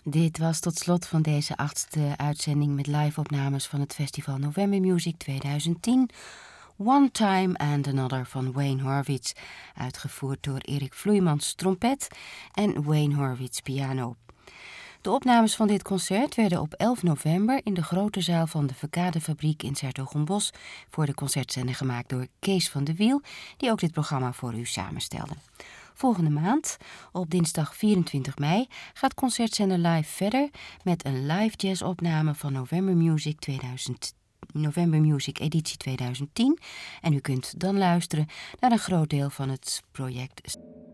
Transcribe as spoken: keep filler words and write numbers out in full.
Dit was tot slot van deze achtste uitzending met live-opnames van het festival November Music tweeduizend tien. One Time and Another van Wayne Horwitz, uitgevoerd door Erik Vloeimans trompet en Wayne Horwitz piano. De opnames van dit concert werden op elf november in de grote zaal van de Verkadefabriek in 's-Hertogenbosch voor de concertzender gemaakt door Kees van de Wiel, die ook dit programma voor u samenstelde. Volgende maand, op dinsdag vierentwintig mei, gaat Concertzender Live verder met een live jazzopname van November Music tweeduizend, November Music editie tweeduizend tien. En u kunt dan luisteren naar een groot deel van het project